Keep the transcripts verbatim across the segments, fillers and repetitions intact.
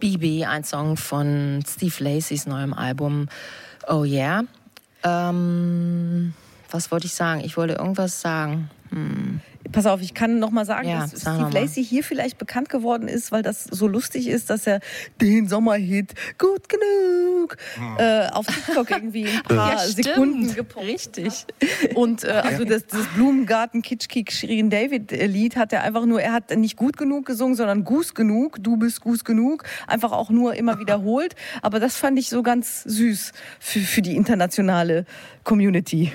B B, ein Song von Steve Lacys neuem Album Oh Yeah. Ähm, was wollte ich sagen? Ich wollte irgendwas sagen. Hm. Pass auf, ich kann noch mal sagen, ja, dass Steve Lacy hier vielleicht bekannt geworden ist, weil das so lustig ist, dass er den Sommerhit Gut genug hm. äh, auf TikTok irgendwie ein paar ja, Sekunden gepostet. Richtig. Und äh, also das, das Blumengarten Kitschkik Shirin David Lied hat er einfach nur, er hat nicht gut genug gesungen, sondern Gus genug, du bist Gus genug, einfach auch nur immer wiederholt. Aber das fand ich so ganz süß für, für die internationale Community.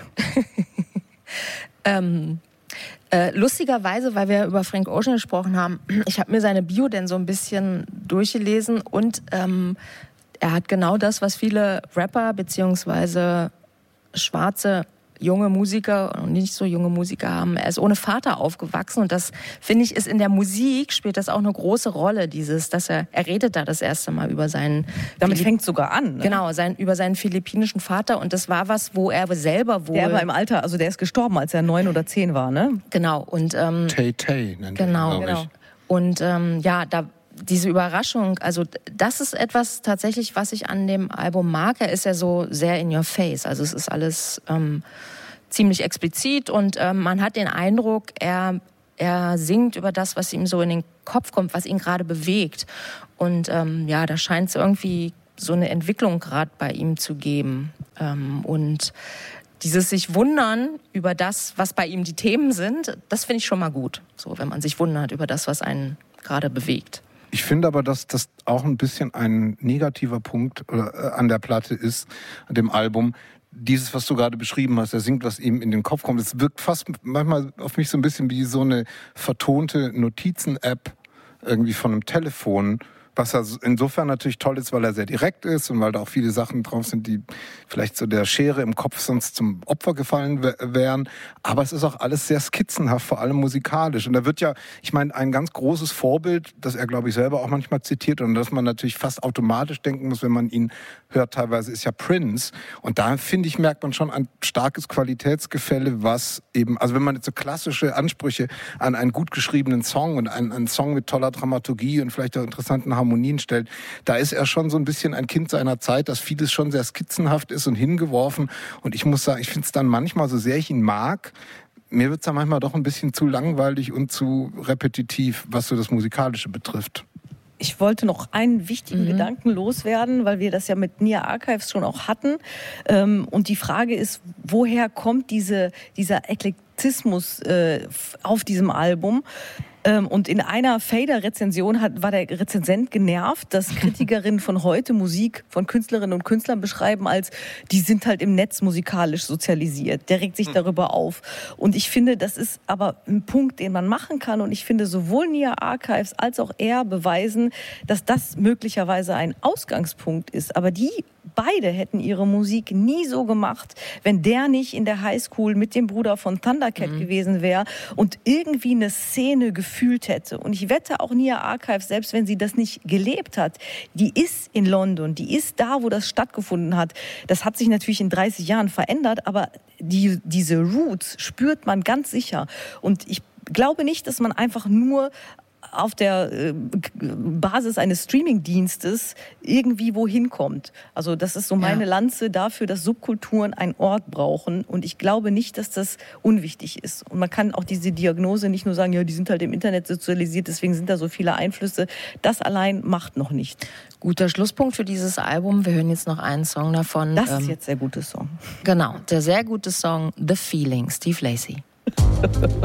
ähm Äh, lustigerweise, weil wir über Frank Ocean gesprochen haben, ich habe mir seine Bio denn so ein bisschen durchgelesen und ähm, er hat genau das, was viele Rapper beziehungsweise schwarze junge Musiker und nicht so junge Musiker haben. Er ist ohne Vater aufgewachsen und das, finde ich, ist in der Musik, spielt das auch eine große Rolle, dieses, dass er, er redet da das erste Mal über seinen... Damit fängt es sogar an. Ne? Genau, sein, über seinen philippinischen Vater und das war was, wo er selber wohl... Der war im Alter, also der ist gestorben, als er neun oder zehn war, ne? Genau, und... Ähm, Tay Tay nennt Genau, ihn, genau. Und ähm, ja, da... Diese Überraschung, also das ist etwas tatsächlich, was ich an dem Album mag. Er ist ja so sehr in your face. Also es ist alles ähm, ziemlich explizit und ähm, man hat den Eindruck, er, er singt über das, was ihm so in den Kopf kommt, was ihn gerade bewegt. Und ähm, ja, da scheint es irgendwie so eine Entwicklung gerade bei ihm zu geben. Ähm, und dieses sich wundern über das, was bei ihm die Themen sind, das finde ich schon mal gut. So, wenn man sich wundert über das, was einen gerade bewegt. Ich finde aber, dass das auch ein bisschen ein negativer Punkt an der Platte ist, an dem Album. Dieses, was du gerade beschrieben hast, er singt, was ihm in den Kopf kommt. Es wirkt fast manchmal auf mich so ein bisschen wie so eine vertonte Notizen-App irgendwie von einem Telefon. Was ja insofern natürlich toll ist, weil er sehr direkt ist und weil da auch viele Sachen drauf sind, die vielleicht so der Schere im Kopf sonst zum Opfer gefallen wären. Aber es ist auch alles sehr skizzenhaft, vor allem musikalisch. Und da wird ja, ich meine, ein ganz großes Vorbild, das er, glaube ich, selber auch manchmal zitiert und das man natürlich fast automatisch denken muss, wenn man ihn hört, teilweise ist ja Prince. Und da, finde ich, merkt man schon ein starkes Qualitätsgefälle, was eben, also wenn man jetzt so klassische Ansprüche an einen gut geschriebenen Song und einen, einen Song mit toller Dramaturgie und vielleicht auch interessanten Harmonien Harmonien stellt, da ist er schon so ein bisschen ein Kind seiner Zeit, dass vieles schon sehr skizzenhaft ist und hingeworfen. Und ich muss sagen, ich finde es dann manchmal, so sehr ich ihn mag, mir wird es dann manchmal doch ein bisschen zu langweilig und zu repetitiv, was so das Musikalische betrifft. Ich wollte noch einen wichtigen mhm. Gedanken loswerden, weil wir das ja mit Nia Archives schon auch hatten. Und die Frage ist, woher kommt diese, dieser Eklektismus auf diesem Album? Und in einer Fader-Rezension hat, war der Rezensent genervt, dass Kritikerinnen von heute Musik von Künstlerinnen und Künstlern beschreiben als, die sind halt im Netz musikalisch sozialisiert. Der regt sich darüber auf. Und ich finde, das ist aber ein Punkt, den man machen kann. Und ich finde, sowohl Nia Archives als auch er beweisen, dass das möglicherweise ein Ausgangspunkt ist. Aber die beide hätten ihre Musik nie so gemacht, wenn der nicht in der Highschool mit dem Bruder von Thundercat mhm. gewesen wäre und irgendwie eine Szene gefühlt hätte. Und ich wette auch Nia Archives, selbst wenn sie das nicht gelebt hat, die ist in London, die ist da, wo das stattgefunden hat. Das hat sich natürlich in dreißig Jahren verändert, aber die, diese Roots spürt man ganz sicher. Und ich glaube nicht, dass man einfach nur auf der äh, Basis eines Streaming-Dienstes irgendwie wohin kommt. Also das ist so meine ja. Lanze dafür, dass Subkulturen einen Ort brauchen. Und ich glaube nicht, dass das unwichtig ist. Und man kann auch diese Diagnose nicht nur sagen, ja, die sind halt im Internet sozialisiert, deswegen sind da so viele Einflüsse. Das allein macht noch nicht. Guter Schlusspunkt für dieses Album. Wir hören jetzt noch einen Song davon. Das ist ähm, jetzt der gute Song. Genau, der sehr gute Song The Feeling, Steve Lacy.